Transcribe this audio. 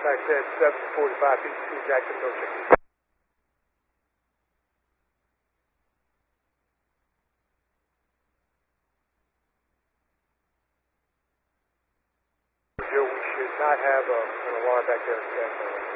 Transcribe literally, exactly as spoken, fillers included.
Contact said seven forty-five, P two Jacksonville, Chicken. Joe, we should not have a, an alarm back there in San Antonio.